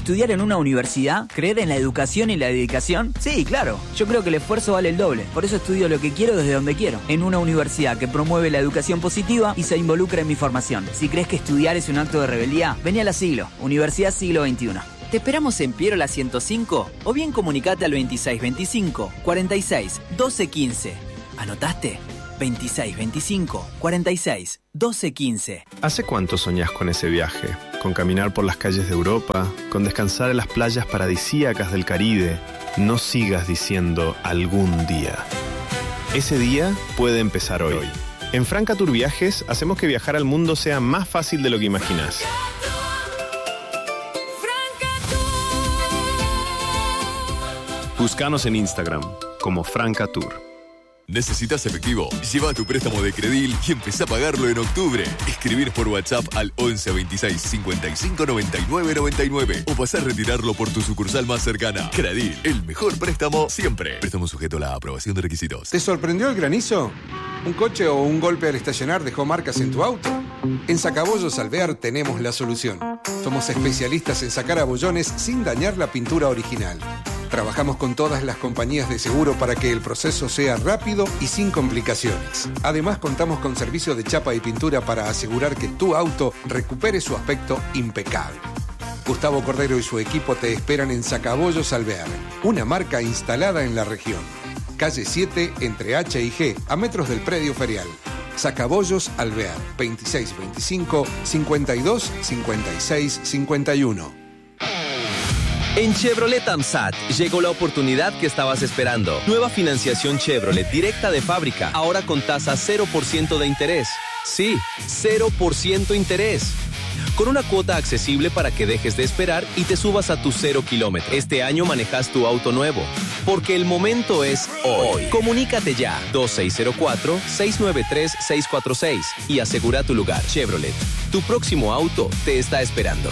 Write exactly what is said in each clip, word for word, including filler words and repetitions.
¿Estudiar en una universidad? ¿Creer en la educación y la dedicación? Sí, claro. Yo creo que el esfuerzo vale el doble. Por eso estudio lo que quiero desde donde quiero. En una universidad que promueve la educación positiva y se involucra en mi formación. Si crees que estudiar es un acto de rebeldía, vení a la Siglo, Universidad Siglo veintiuno. ¿Te esperamos en Piero la ciento cinco? O bien comunicate al veintiséis veinticinco, cuarenta y seis, doce quince. ¿Anotaste? veintiséis veinticinco, cuarenta y seis, doce quince. ¿Hace cuánto soñás con ese viaje? Con caminar por las calles de Europa, con descansar en las playas paradisíacas del Caribe. No sigas diciendo algún día. Ese día puede empezar hoy. En Franca Tour Viajes hacemos que viajar al mundo sea más fácil de lo que imaginás. Búscanos en Instagram como Franca Tour. ¿Necesitas efectivo? Lleva tu préstamo de Credil y empezá a pagarlo en octubre. Escribir por WhatsApp al once veintiséis cincuenta y cinco noventa y nueve noventa y nueve o pasá a retirarlo por tu sucursal más cercana. Credil, el mejor préstamo siempre. Préstamo sujeto a la aprobación de requisitos. ¿Te sorprendió el granizo? ¿Un coche o un golpe al estacionar dejó marcas en tu auto? En Sacabollos Alvear tenemos la solución. Somos especialistas en sacar abollones sin dañar la pintura original. Trabajamos con todas las compañías de seguro para que el proceso sea rápido y sin complicaciones. Además, contamos con servicio de chapa y pintura para asegurar que tu auto recupere su aspecto impecable. Gustavo Cordero y su equipo te esperan en Sacabollos Alvear, una marca instalada en la región. Calle siete, entre H y G, a metros del predio ferial. Sacabollos Alvear, veintiséis veinticinco, cincuenta y dos, cincuenta y seis, cincuenta y uno. En Chevrolet AMSAT llegó la oportunidad que estabas esperando. Nueva financiación Chevrolet directa de fábrica, ahora con tasa cero por ciento de interés. Sí, cero por ciento interés. Con una cuota accesible para que dejes de esperar y te subas a tu cero kilómetro. Este año manejas tu auto nuevo, porque el momento es hoy. Comunícate ya, dos seis cero cuatro, seis nueve tres, seis cuatro seis y asegura tu lugar. Chevrolet, tu próximo auto te está esperando.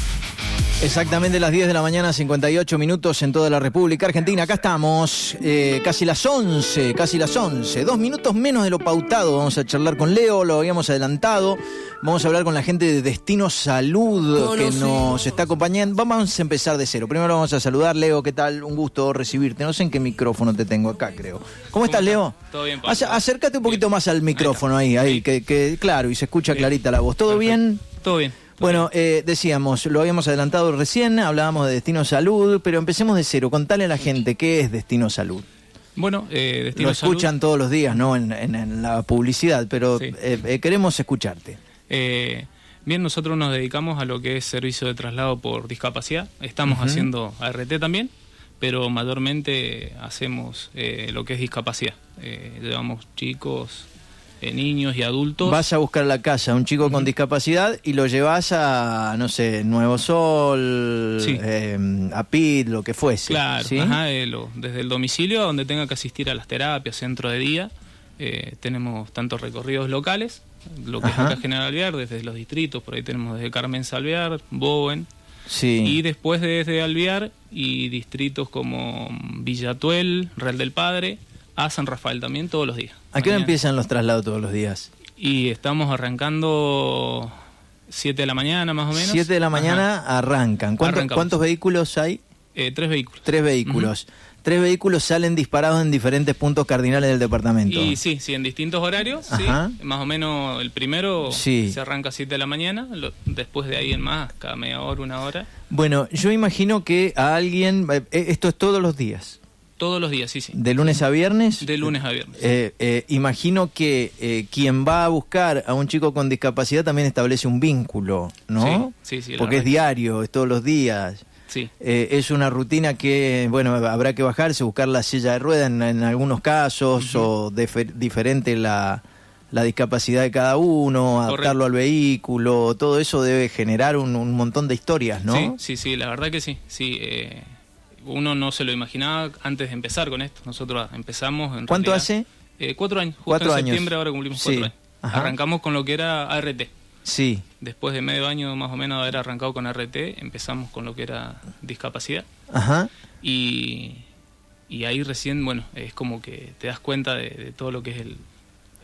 Exactamente las diez de la mañana, cincuenta y ocho minutos en toda la República Argentina. Acá estamos, eh, casi las once, casi las once. Dos minutos menos de lo pautado. Vamos a charlar con Leo, lo habíamos adelantado. Vamos a hablar con la gente de Destino Salud que nos está acompañando. Vamos a empezar de cero. Primero vamos a saludar. Leo, ¿qué tal? Un gusto recibirte. No sé en qué micrófono te tengo acá, creo. ¿Cómo, ¿Cómo estás, Leo? Todo bien, Pablo. Acércate un poquito bien. Más al micrófono ahí, ahí, ahí que, que claro, y se escucha bien. Clarita la voz. ¿Todo Perfecto. Bien? Todo bien. Bueno, eh, decíamos, lo habíamos adelantado recién, hablábamos de Destino Salud, pero empecemos de cero. Contale a la gente qué es Destino Salud. Bueno, eh, Destino Lo escuchan Salud... todos los días, ¿no? En, en, en la publicidad, pero sí. eh, eh, queremos escucharte. Eh, bien, nosotros nos dedicamos a lo que es servicio de traslado por discapacidad. Estamos uh-huh. haciendo A R T también, pero mayormente hacemos eh, lo que es discapacidad. Eh, llevamos chicos... niños y adultos. Vas a buscar a la casa a un chico uh-huh. con discapacidad y lo llevas a, no sé, Nuevo Sol, sí. eh, a P I D, lo que fuese. Claro, ¿sí? ajá, eh, lo, desde el domicilio a donde tenga que asistir a las terapias, centro de día. Eh, tenemos tantos recorridos locales, lo que ajá. es acá General Alvear, desde los distritos, por ahí tenemos desde Carmen Alvear, Bowen. Sí. Y después desde Alvear y distritos como Villatuel, Real del Padre, a San Rafael también todos los días. ¿A qué hora empiezan los traslados todos los días? Y estamos arrancando siete de la mañana más o menos. siete de la mañana Ajá. arrancan. ¿Cuántos, ¿Cuántos vehículos hay? Eh, tres vehículos. Tres vehículos. Uh-huh. Tres vehículos salen disparados en diferentes puntos cardinales del departamento. Y sí, sí, en distintos horarios. Sí. Más o menos el primero sí. se arranca a siete de la mañana, lo, después de ahí en más, cada media hora, una hora. Bueno, yo imagino que a alguien, eh, esto es todos los días. Todos los días, sí, sí. ¿De lunes a viernes? De lunes a viernes. Eh, eh, imagino que eh, quien va a buscar a un chico con discapacidad también establece un vínculo, ¿no? Sí, sí, sí. Porque es diario, es todos los días. Sí. Eh, es una rutina que, bueno, habrá que bajarse, buscar la silla de ruedas en, en algunos casos, uh-huh. o defer, diferente la, la discapacidad de cada uno, adaptarlo Correcto. Al vehículo, todo eso debe generar un, un montón de historias, ¿no? Sí, sí, sí, la verdad que sí, sí, eh... uno no se lo imaginaba antes de empezar con esto. Nosotros empezamos... En ¿Cuánto realidad, hace? Eh, cuatro años. Justo cuatro en años. septiembre ahora cumplimos sí. cuatro años. Ajá. Arrancamos con lo que era A R T. Sí. Después de medio año más o menos de haber arrancado con A R T, empezamos con lo que era discapacidad. Ajá. Y, y ahí recién, bueno, es como que te das cuenta de, de todo lo que es el,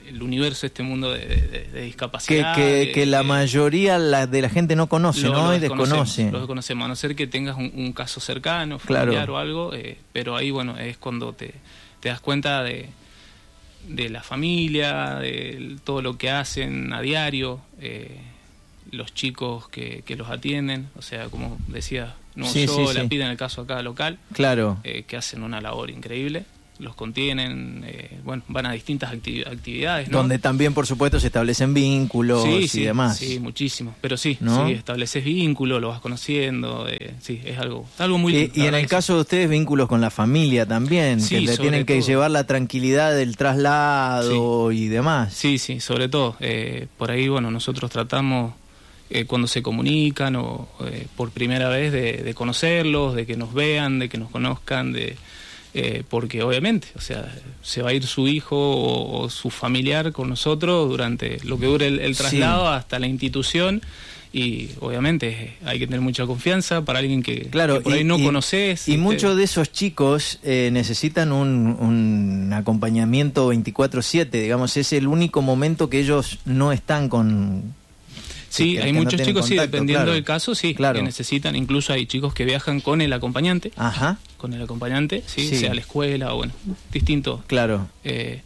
el universo, este mundo de, de, de discapacidad. Que, que, de, que la de, mayoría la, de la gente no conoce, lo, ¿no? Lo y desconoce. Lo desconocemos, a no ser que tengas un, un caso cercano, familiar claro. o algo, eh, pero ahí, bueno, es cuando te, te das cuenta de, de la familia, de todo lo que hacen a diario, eh, los chicos que, que los atienden, o sea, como decía, no sí, yo, sí, la sí. pida en el caso acá local, claro. eh, que hacen una labor increíble, los contienen, eh, bueno, van a distintas acti actividades, ¿no? Donde también, por supuesto, se establecen vínculos sí, y sí, demás. Sí, muchísimo, pero sí, ¿no? sí, estableces vínculos, lo vas conociendo, eh, sí, es algo, algo muy lindo. Y, y en el caso de ustedes, vínculos con la familia también, sí, que le tienen que todo. llevar la tranquilidad del traslado sí. y demás. Sí, sí, sobre todo, eh, por ahí, bueno, nosotros tratamos... Eh, cuando se comunican o eh, por primera vez de, de conocerlos, de que nos vean, de que nos conozcan, de eh, porque obviamente, o sea, se va a ir su hijo o, o su familiar con nosotros durante lo que dure el, el traslado sí. hasta la institución y obviamente hay que tener mucha confianza para alguien que, claro, que por ahí y, no y, conoces. Y muchos de esos chicos eh, necesitan un, un acompañamiento veinticuatro siete, digamos, es el único momento que ellos no están con... Sí, que, hay que muchos no chicos, contacto, sí, dependiendo claro. del caso, sí, claro. que necesitan, incluso hay chicos que viajan con el acompañante, Ajá. con el acompañante, sí, sí. sea a la escuela o bueno, distinto. Claro. Eh,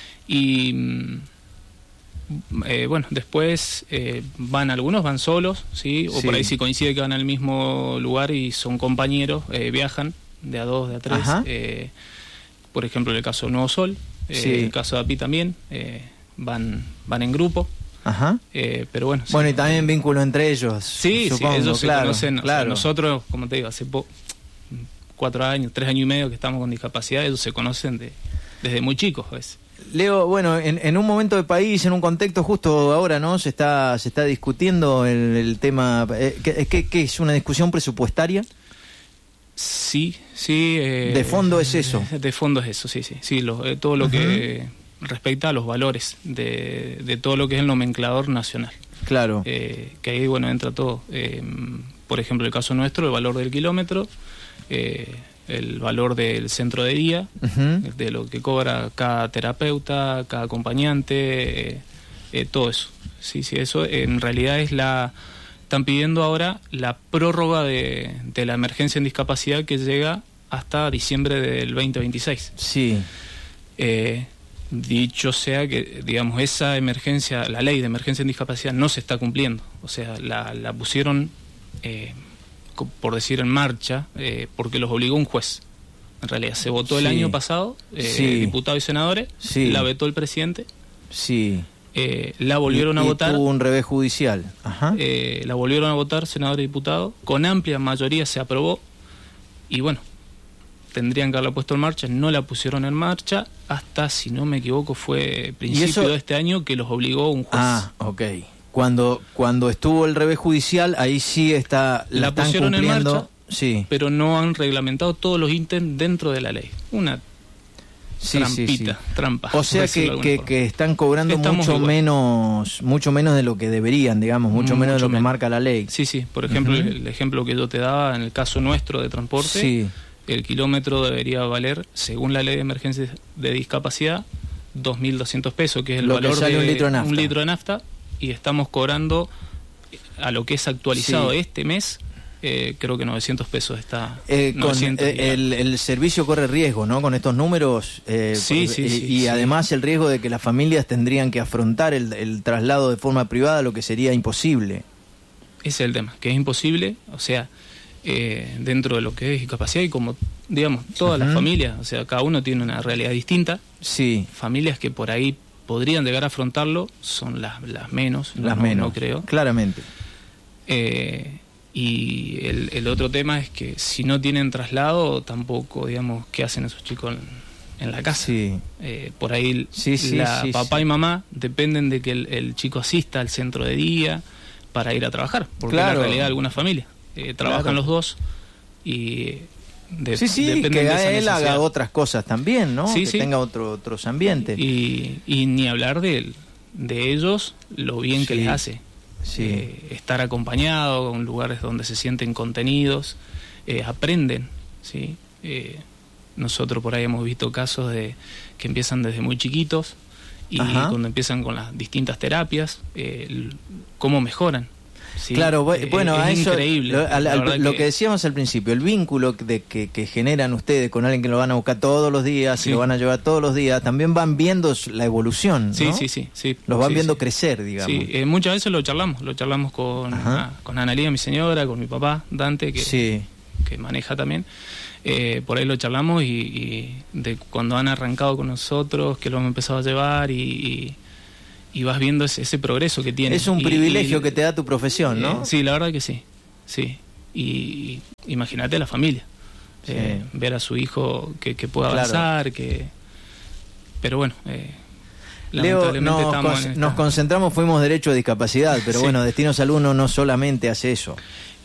y eh, bueno, después eh, van algunos, van solos, sí, o sí. por ahí si coincide que van al mismo lugar y son compañeros, eh, viajan de a dos, de a tres. Eh, por ejemplo, en el caso de Nuevo Sol, eh, sí. el caso de A P I también, eh, van, van en grupo. Ajá. Eh, pero bueno, bueno, sí, y también vínculo entre ellos. Sí, supongo, sí, ellos claro, se conocen. Claro. O sea, nosotros, como te digo, hace po cuatro años, tres años y medio que estamos con discapacidad, ellos se conocen de, desde muy chicos, ¿ves? Leo, bueno, en, en un momento del país, en un contexto justo ahora, ¿no? Se está se está discutiendo el, el tema. Eh, ¿qué, qué, ¿Qué es una discusión presupuestaria? Sí, sí. Eh, de fondo es eso. De fondo es eso, sí, sí. Sí, lo, eh, todo lo uh-huh. que respecta a los valores de, de todo lo que es el nomenclador nacional. Claro. Eh, que ahí, bueno, entra todo. Eh, por ejemplo, el caso nuestro, el valor del kilómetro, eh, el valor del centro de día, uh-huh. de lo que cobra cada terapeuta, cada acompañante, eh, eh, todo eso. Sí, sí, eso en realidad es la... Están pidiendo ahora la prórroga de, de la emergencia en discapacidad que llega hasta diciembre del veinte veintiséis. Sí. Eh, dicho sea que, digamos, esa emergencia, la ley de emergencia en discapacidad no se está cumpliendo. O sea, la, la pusieron, eh, por decir, en marcha, eh, porque los obligó un juez. En realidad, se votó el sí. año pasado, eh, sí. diputados y senadores, sí. la vetó el presidente. Sí. Eh, la volvieron y, a votar. Y tuvo un revés judicial. Ajá. Eh, la volvieron a votar senadores y diputados. Con amplia mayoría se aprobó. Y bueno, tendrían que haberla puesto en marcha. No la pusieron en marcha hasta, si no me equivoco, fue principio eso... de este año que los obligó un juez. Ah, ok. Cuando, cuando estuvo el revés judicial, ahí sí está. La, la pusieron cumpliendo. en marcha, sí. pero no han reglamentado todos los ítems dentro de la ley. Una. Sí, trampita, sí, sí. trampa. O sea que, que, que están cobrando Estamos mucho igual. menos mucho menos de lo que deberían, digamos, mucho, mucho menos de lo menos. que marca la ley. Sí, sí. Por ejemplo, uh-huh. el, el ejemplo que yo te daba en el caso nuestro de transporte, sí. el kilómetro debería valer, según la ley de emergencia de discapacidad, dos mil doscientos pesos, que es el lo valor que sale de un litro de nafta. un litro de nafta, y estamos cobrando a lo que es actualizado sí. este mes. Eh, creo que novecientos pesos está. Eh, novecientos, con, eh, el, el servicio corre riesgo, ¿no? Con estos números. Eh, sí, sí, y, sí, y sí. además el riesgo de que las familias tendrían que afrontar el, el traslado de forma privada, lo que sería imposible. Ese es el tema, que es imposible, o sea, eh, dentro de lo que es discapacidad y como, digamos, todas uh-huh. las familias, o sea, cada uno tiene una realidad distinta. Sí. Familias que por ahí podrían llegar a afrontarlo son las, las menos, las no, menos, no creo. Claramente. Eh, y el, el otro tema es que si no tienen traslado, tampoco, digamos, ¿qué hacen esos chicos en, en la casa? Sí. Eh, por ahí sí, sí, la sí, papá sí. y mamá dependen de que el, el chico asista al centro de día para ir a trabajar, porque claro. es la realidad de algunas familias. Eh, trabajan claro. los dos y de, sí, sí, dependen que de esa él necesidad. haga otras cosas también, ¿no? Sí, que sí. tenga otro, otros ambientes. Y, y ni hablar de, de ellos, lo bien sí. que les hace. Sí. Eh, estar acompañado en lugares donde se sienten contenidos, eh, aprenden, ¿sí? Eh, nosotros por ahí hemos visto casos de que empiezan desde muy chiquitos y Ajá. cuando empiezan con las distintas terapias, eh, el, cómo mejoran. Sí, claro, eh, bueno, es a eso, increíble. Lo, al, al, lo que... que decíamos al principio, el vínculo de que, que generan ustedes con alguien que lo van a buscar todos los días, sí. y lo van a llevar todos los días, también van viendo la evolución, ¿no? Sí, sí, sí, sí. Los van sí, viendo sí. crecer, digamos. Sí, eh, muchas veces lo charlamos, lo charlamos con, a, con Analía, mi señora, con mi papá, Dante, que, sí. que maneja también. Eh, por ahí lo charlamos y, y de cuando han arrancado con nosotros, que lo hemos empezado a llevar y... y y vas viendo ese, ese progreso que tiene. Es un y, privilegio y, que te da tu profesión, ¿no? Eh, sí, la verdad que sí, sí. Y, y imagínate la familia, sí. eh, ver a su hijo que, que pueda avanzar, claro. que... Pero bueno, eh, Leo, nos, con, esta... nos concentramos, fuimos derecho a discapacidad, pero sí. bueno, Destino Salud no, no solamente hace eso.